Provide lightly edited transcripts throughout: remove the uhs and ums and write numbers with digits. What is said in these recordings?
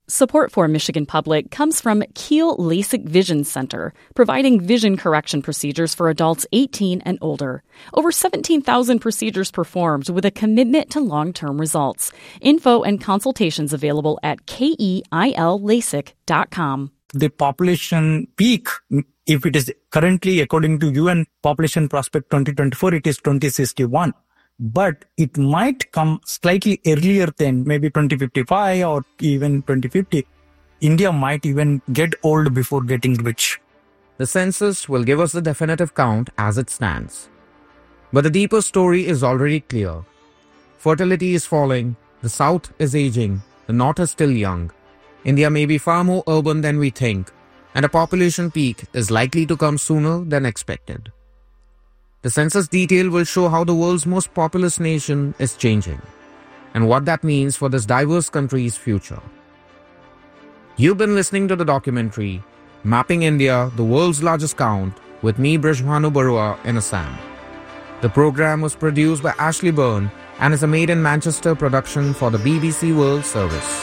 Support for Michigan Public comes from Kiel LASIK Vision Center, providing vision correction procedures for adults 18 and older. Over 17,000 procedures performed with a commitment to long-term results. Info and consultations available at keillasik.com. The population peak, if it is currently, according to UN Population Prospect 2024, it is 2061. But it might come slightly earlier than maybe 2055 or even 2050. India might even get old before getting rich. The census will give us the definitive count as it stands. But the deeper story is already clear. Fertility is falling, the South is aging, the North is still young. India may be far more urban than we think, and a population peak is likely to come sooner than expected. The census detail will show how the world's most populous nation is changing and what that means for this diverse country's future. You've been listening to the documentary Mapping India, the World's Largest Count with me, Brishbhanu Barua, in Assam. The program was produced by Ashley Byrne and is a Made in Manchester production for the BBC World Service.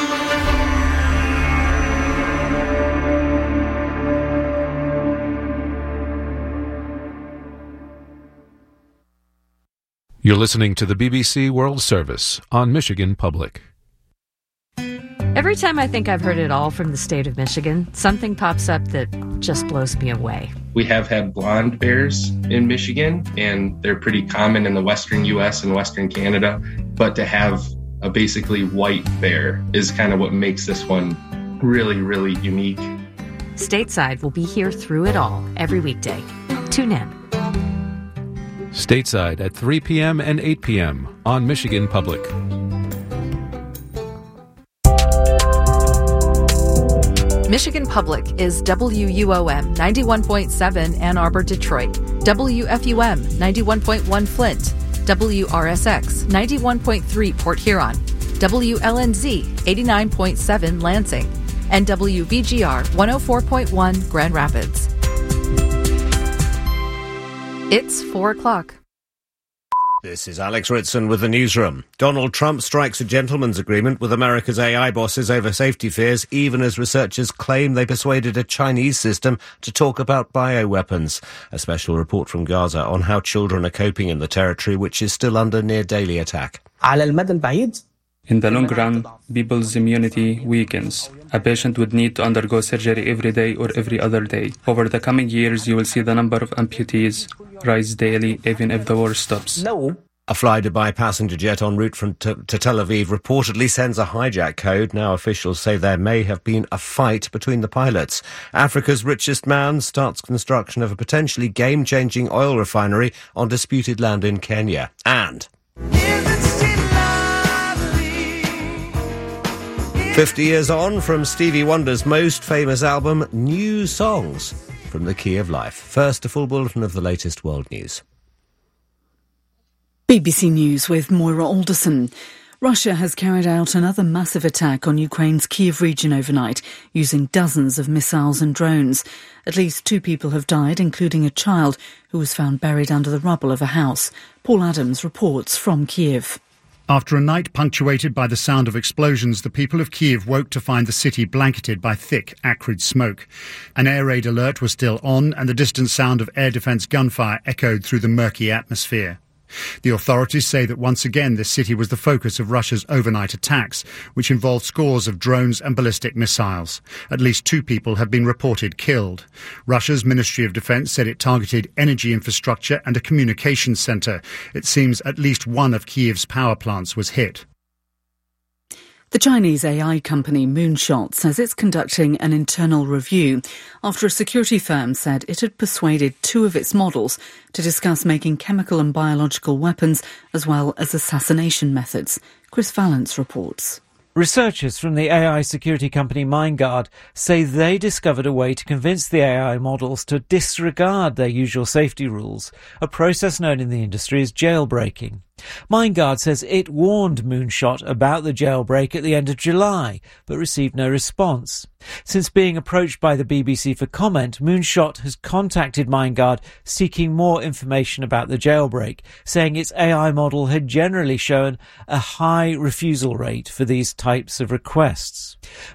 You're listening to the BBC World Service on Michigan Public. Every time I think I've heard it all from the state of Michigan, something pops up that just blows me away. We have had blonde bears in Michigan, and they're pretty common in the western U.S. and western Canada. But to have a basically white bear is kind of what makes this one really, really unique. Stateside will be here through it all every weekday. Tune in. Stateside at 3 p.m. and 8 p.m. on Michigan Public. Michigan Public is WUOM 91.7 Ann Arbor, Detroit, WFUM 91.1 Flint, WRSX 91.3 Port Huron, WLNZ 89.7 Lansing, and WBGR 104.1 Grand Rapids. It's 4 o'clock. This is Alex Ritson with the newsroom. Donald Trump strikes a gentleman's agreement with America's AI bosses over safety fears, even as researchers claim they persuaded a Chinese system to talk about bioweapons. A special report from Gaza on how children are coping in the territory, which is still under near-daily attack. In the long run, people's immunity weakens. A patient would need to undergo surgery every day or every other day. Over the coming years, you will see the number of amputees rise daily, even if the war stops. A fly-Dubai passenger jet en route to Tel Aviv reportedly sends a hijack code. Now officials say there may have been a fight between the pilots. Africa's richest man starts construction of a potentially game-changing oil refinery on disputed land in Kenya. And 50 years on from Stevie Wonder's most famous album, New Songs from the Key of Life. First, a full bulletin of the latest world news. BBC News with Moira Alderson. Russia has carried out another massive attack on Ukraine's Kyiv region overnight, using dozens of missiles and drones. At least 2 people have died, including a child who was found buried under the rubble of a house. Paul Adams reports from Kyiv. After a night punctuated by the sound of explosions, the people of Kyiv woke to find the city blanketed by thick, acrid smoke. An air raid alert was still on, and the distant sound of air defence gunfire echoed through the murky atmosphere. The authorities say that once again this city was the focus of Russia's overnight attacks, which involved scores of drones and ballistic missiles. At least 2 people have been reported killed. Russia's Ministry of Defence said it targeted energy infrastructure and a communications centre. It seems at least one of Kyiv's power plants was hit. The Chinese AI company Moonshot says it's conducting an internal review after a security firm said it had persuaded 2 of its models to discuss making chemical and biological weapons as well as assassination methods. Chris Vallance reports. Researchers from the AI security company MindGuard say they discovered a way to convince the AI models to disregard their usual safety rules, a process known in the industry as jailbreaking. MindGuard says it warned Moonshot about the jailbreak at the end of July, but received no response. Since being approached by the BBC for comment, Moonshot has contacted MindGuard seeking more information about the jailbreak, saying its AI model had generally shown a high refusal rate for these types of requests.